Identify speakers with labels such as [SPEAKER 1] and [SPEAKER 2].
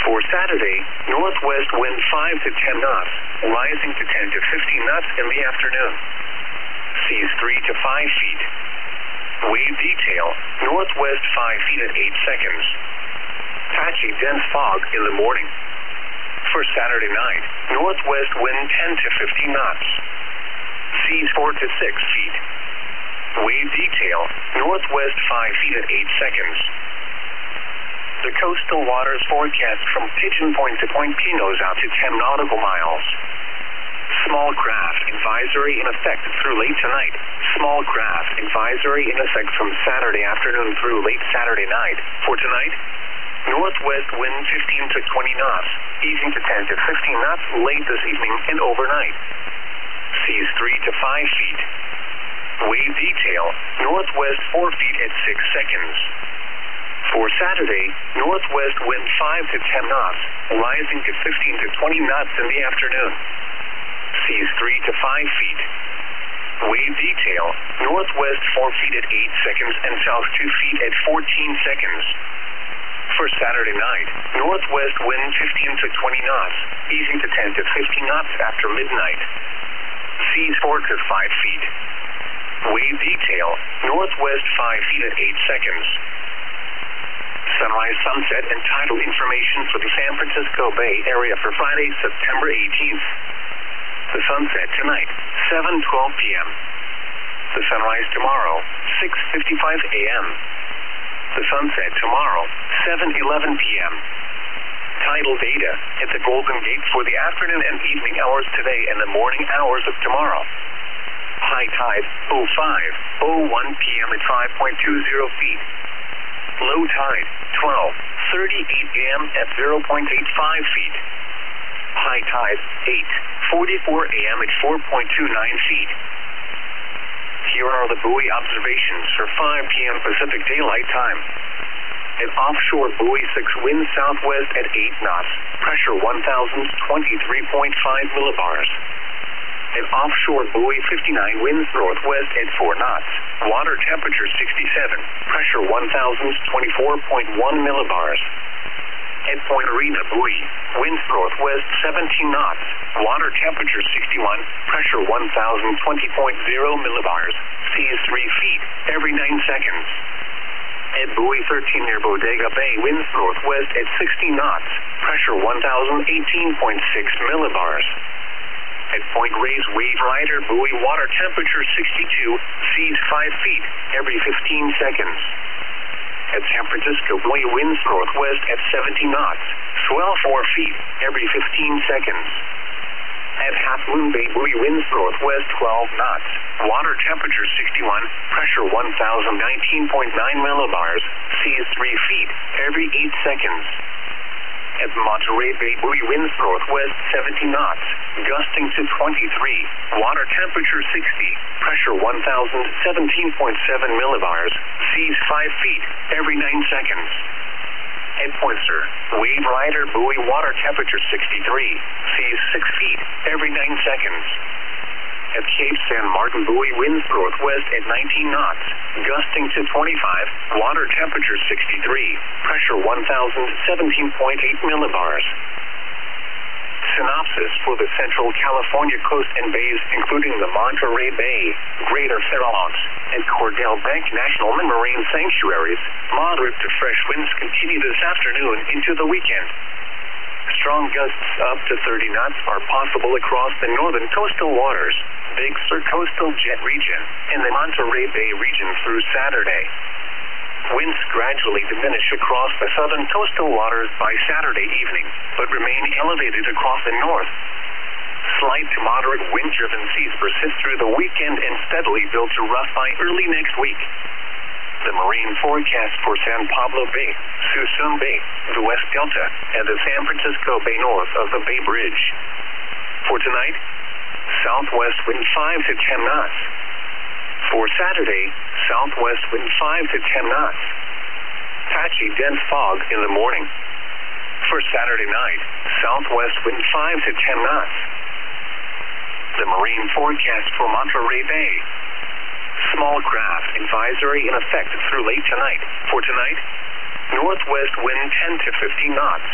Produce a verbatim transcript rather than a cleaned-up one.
[SPEAKER 1] For Saturday, northwest wind five to ten knots, rising to ten to fifteen knots in the afternoon. Seas three to five feet. Wave detail, northwest five feet at eight seconds. Patchy dense fog in the morning. For Saturday night, northwest wind ten to fifteen knots. Seas four to six feet. Wave detail, northwest five feet at eight seconds. The coastal waters forecast from Pigeon Point to Point Pinos out to ten nautical miles. Small craft advisory in effect through late tonight. Small craft advisory in effect from Saturday afternoon through late Saturday night. For tonight, northwest wind fifteen to twenty knots, easing to ten to fifteen knots late this evening and overnight. Seas three to five feet. Wave detail, northwest four feet at six seconds. For Saturday, northwest wind five to ten knots, rising to fifteen to twenty knots in the afternoon. Seas three to five feet. Wave detail, northwest four feet at eight seconds and south two feet at fourteen seconds. For Saturday night, northwest wind fifteen to twenty knots, easing to ten to fifteen knots after midnight. Seas four to five feet. Wave detail, northwest five feet at eight seconds. Sunrise, sunset, and tidal information for the San Francisco Bay Area for Friday, September eighteenth. The sunset tonight, seven twelve p m The sunrise tomorrow, six fifty-five a m The sunset tomorrow, seven eleven p m Tidal data at the Golden Gate for the afternoon and evening hours today and the morning hours of tomorrow. High tide, oh five oh one p m at five point two zero feet. Low tide, twelve thirty-eight a m at zero point eight five feet. High tide, eight forty-four a m at four point two nine feet. Here are the buoy observations for five p m Pacific Daylight Time. At offshore buoy six, wind southwest at eight knots, pressure one thousand twenty-three point five millibars. At offshore buoy fifty-nine, winds northwest at four knots, water temperature sixty-seven, pressure one thousand twenty-four point one millibars. At Point Arena buoy, winds northwest seventeen knots, water temperature sixty-one, pressure one thousand twenty point zero millibars, seas three feet every nine seconds. At buoy thirteen near Bodega Bay, winds northwest at sixteen knots, pressure one thousand eighteen point six millibars. At Point Reyes Wave Rider buoy, water temperature sixty-two, seas five feet every fifteen seconds. At San Francisco buoy, winds northwest at seventy knots, swell four feet every fifteen seconds. At Half Moon Bay buoy, winds northwest twelve knots, water temperature sixty-one, pressure one thousand nineteen point nine millibars, seas three feet every eight seconds. At Monterey Bay buoy, winds northwest seventy knots, gusting to twenty-three, water temperature sixty, pressure one thousand seventeen point seven millibars, seas five feet every nine seconds. At Pointer, Wave Rider buoy, water temperature sixty-three, seas six feet every nine seconds. At Cape San Martin buoy, winds northwest at nineteen knots, gusting to twenty-five, water temperature sixty-three, pressure one thousand seventeen point eight millibars. Synopsis for the Central California coast and bays, including the Monterey Bay, Greater Feral Oaks, and Cordell Bank National Marine Sanctuaries. Moderate to fresh winds continue this afternoon into the weekend. Strong gusts up to thirty knots are possible across the northern coastal waters, Big Sur coastal jet region, and the Monterey Bay region through Saturday. Winds gradually diminish across the southern coastal waters by Saturday evening, but remain elevated across the north. Slight to moderate wind-driven seas persist through the weekend and steadily build to rough by early next week. The marine forecast for San Pablo Bay, Suisun Bay, the West Delta, and the San Francisco Bay north of the Bay Bridge. For tonight, southwest wind five to ten knots. For Saturday, southwest wind five to ten knots. Patchy dense fog in the morning. For Saturday night, southwest wind five to ten knots. The marine forecast for Monterey Bay. Small craft advisory in effect through late tonight. For tonight, northwest wind ten to fifteen knots.